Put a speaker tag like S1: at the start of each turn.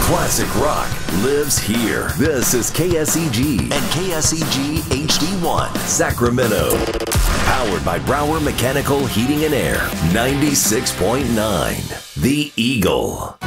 S1: Classic rock lives here. This is KSEG and KSEG HD1, Sacramento. Powered by Brower Mechanical Heating and Air, 96.9. The Eagle.